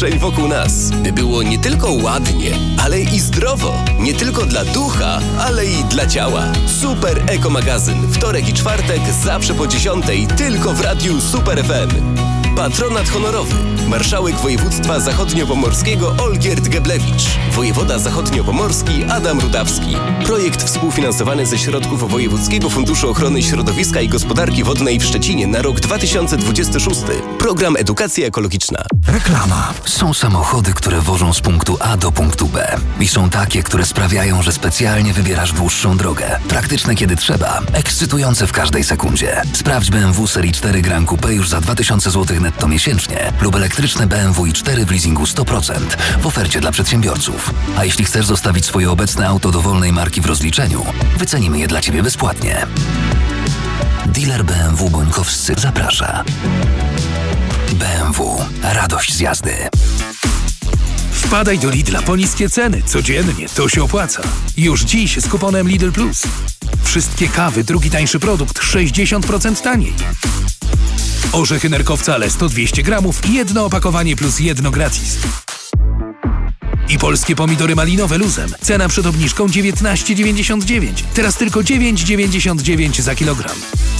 przestrzeń wokół nas, by było nie tylko ładnie, ale i zdrowo. Nie tylko dla ducha, ale i dla ciała. Super Eko Magazyn. Wtorek i czwartek zawsze po 10 tylko w Radiu Super FM. Patronat honorowy. Marszałek województwa zachodniopomorskiego Olgierd Geblewicz. Wojewoda zachodniopomorski Adam Rudawski. Projekt współfinansowany ze środków Wojewódzkiego Funduszu Ochrony Środowiska i Gospodarki Wodnej w Szczecinie na rok 2026. Program Edukacja Ekologiczna. Reklama. Są samochody, które wożą z punktu A do punktu B. I są takie, które sprawiają, że specjalnie wybierasz dłuższą drogę. Praktyczne kiedy trzeba, ekscytujące w każdej sekundzie. Sprawdź BMW Serii 4 Gran Coupe już za 2000 zł netto miesięcznie lub elektryczne BMW i4 w leasingu 100% w ofercie dla przedsiębiorców. A jeśli chcesz zostawić swoje obecne auto dowolnej marki w rozliczeniu, wycenimy je dla Ciebie bezpłatnie. Dealer BMW Bońkowscy zaprasza. BMW. Radość z jazdy. Wpadaj do Lidla po niskie ceny. Codziennie to się opłaca. Już dziś z kuponem Lidl Plus. Wszystkie kawy, drugi tańszy produkt 60% taniej. Orzechy nerkowcale 100-200 gramów i jedno opakowanie plus jedno gratis. I polskie pomidory malinowe luzem. Cena przed obniżką 19,99. Teraz tylko 9,99 za kilogram.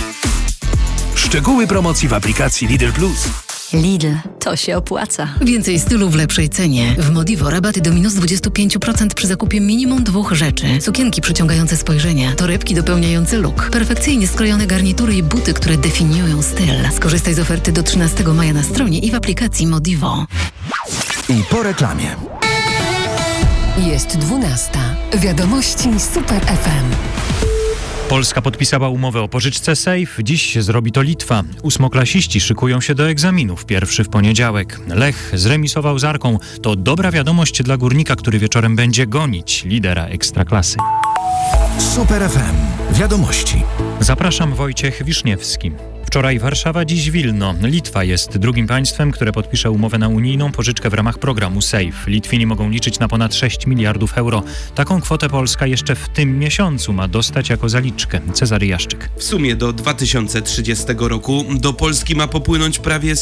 Szczegóły promocji w aplikacji Lidl Plus. Lidl, to się opłaca. Więcej stylu w lepszej cenie. W Modivo rabaty do minus 25% przy zakupie minimum 2 rzeczy. Sukienki przyciągające spojrzenie, torebki dopełniające look, perfekcyjnie skrojone garnitury i buty, które definiują styl. Skorzystaj z oferty do 13 maja na stronie i w aplikacji Modivo. I po reklamie. Jest 12. Wiadomości Super FM. Polska podpisała umowę o pożyczce Safe. Dziś zrobi to Litwa. Ósmoklasiści szykują się do egzaminów. Pierwszy w poniedziałek. Lech zremisował z Arką. To dobra wiadomość dla Górnika, który wieczorem będzie gonić lidera Ekstraklasy. Super FM. Wiadomości. Zapraszam, Wojciech Wiszniewski. Wczoraj Warszawa, dziś Wilno. Litwa jest drugim państwem, które podpisze umowę na unijną pożyczkę w ramach programu SAFE. Litwini mogą liczyć na ponad 6 miliardów euro. Taką kwotę Polska jeszcze w tym miesiącu ma dostać jako zaliczkę. Cezary Jaszczyk. W sumie do 2030 roku do Polski ma popłynąć prawie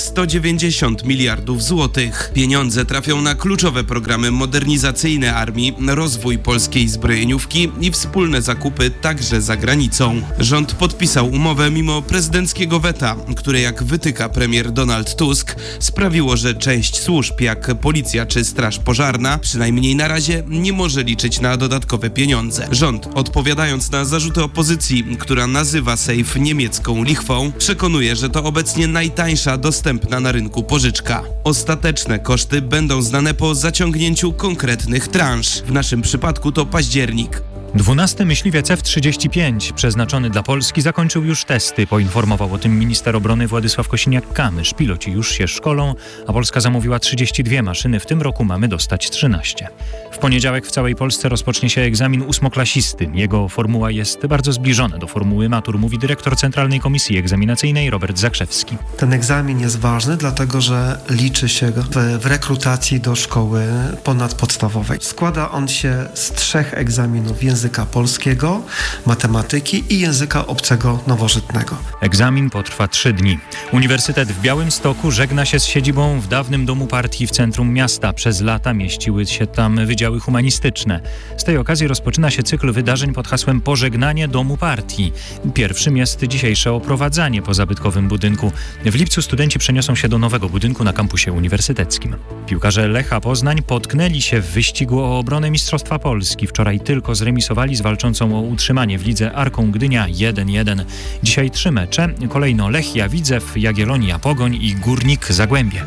190 miliardów złotych. Pieniądze trafią na kluczowe programy modernizacyjne armii, rozwój polskiej zbrojeniówki i wspólne zakupy także za granicą. Rząd podpisał umowę mimo prezydenckiego weta, które, jak wytyka premier Donald Tusk, sprawiło, że część służb jak policja czy straż pożarna, przynajmniej na razie, nie może liczyć na dodatkowe pieniądze. Rząd, odpowiadając na zarzuty opozycji, która nazywa SAFE niemiecką lichwą, przekonuje, że to obecnie najtańsza dostępna na rynku pożyczka. Ostateczne koszty będą znane po zaciągnięciu konkretnych transz. W naszym przypadku to październik. 12. myśliwiec F-35 przeznaczony dla Polski zakończył już testy. Poinformował o tym minister obrony Władysław Kosiniak-Kamysz. Piloci już się szkolą, a Polska zamówiła 32 maszyny. W tym roku mamy dostać 13. W poniedziałek w całej Polsce rozpocznie się egzamin ósmoklasisty. Jego formuła jest bardzo zbliżona do formuły matur, mówi dyrektor Centralnej Komisji Egzaminacyjnej Robert Zakrzewski. Ten egzamin jest ważny, dlatego że liczy się go w rekrutacji do szkoły ponadpodstawowej. Składa on się z 3 egzaminów: języka polskiego, matematyki i języka obcego nowożytnego. Egzamin potrwa 3 dni. Uniwersytet w Białymstoku żegna się z siedzibą w dawnym domu partii w centrum miasta. Przez lata mieściły się tam wydziały humanistyczne. Z tej okazji rozpoczyna się cykl wydarzeń pod hasłem Pożegnanie domu partii. Pierwszym jest dzisiejsze oprowadzanie po zabytkowym budynku. W lipcu studenci przeniosą się do nowego budynku na kampusie uniwersyteckim. Piłkarze Lecha Poznań potknęli się w wyścigu o obronę Mistrzostwa Polski. Wczoraj tylko zremisowali z walczącą o utrzymanie w lidze Arką Gdynia 1-1. Dzisiaj 3 mecze. Kolejno Lechia Widzew, Jagiellonia Pogoń i Górnik Zagłębie.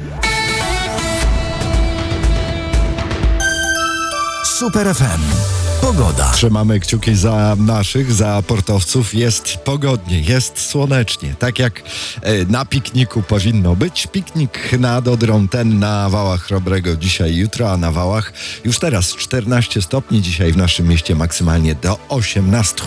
Super FM. Pogoda. Trzymamy kciuki za naszych, za portowców. Jest pogodnie, jest słonecznie. Tak jak na pikniku powinno być. Piknik nad Odrą, ten na Wałach Chrobrego dzisiaj, jutro, a na Wałach już teraz 14 stopni. Dzisiaj w naszym mieście maksymalnie do 18.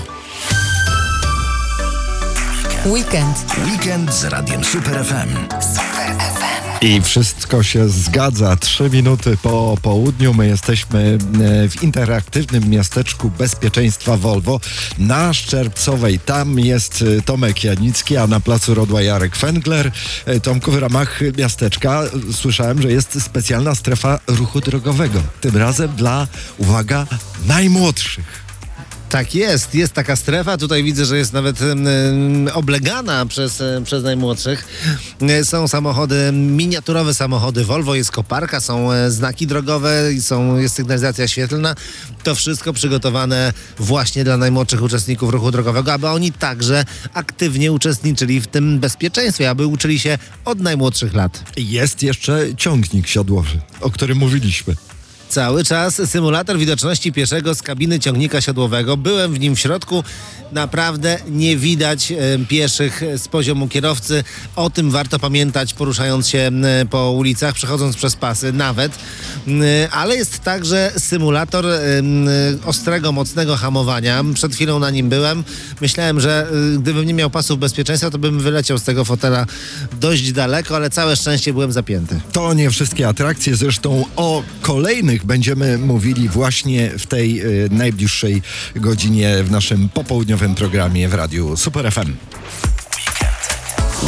Weekend z Radiem Super FM. Super FM. I wszystko się zgadza. 3 minuty po południu. My jesteśmy w interaktywnym miasteczku bezpieczeństwa Volvo na Szczerbcowej. Tam jest Tomek Janicki, a na placu Rodła Jarek Fengler. Tomku, w ramach miasteczka słyszałem, że jest specjalna strefa ruchu drogowego. Tym razem dla, uwaga, najmłodszych. Tak jest taka strefa. Tutaj widzę, że jest nawet oblegana przez najmłodszych. Są samochody, miniaturowe samochody Volvo, jest koparka, są znaki drogowe, jest sygnalizacja świetlna. To wszystko przygotowane właśnie dla najmłodszych uczestników ruchu drogowego, aby oni także aktywnie uczestniczyli w tym bezpieczeństwie, aby uczyli się od najmłodszych lat. Jest jeszcze ciągnik siodłowy, o którym mówiliśmy. Cały czas symulator widoczności pieszego z kabiny ciągnika siodłowego. Byłem w nim w środku. Naprawdę nie widać pieszych z poziomu kierowcy. O tym warto pamiętać, poruszając się po ulicach, przechodząc przez pasy nawet. Ale jest także symulator ostrego, mocnego hamowania. Przed chwilą na nim byłem. Myślałem, że gdybym nie miał pasów bezpieczeństwa, to bym wyleciał z tego fotela dość daleko, ale całe szczęście byłem zapięty. To nie wszystkie atrakcje. Zresztą o kolejnych będziemy mówili właśnie w tej najbliższej godzinie w naszym popołudniowym programie w Radiu Super FM.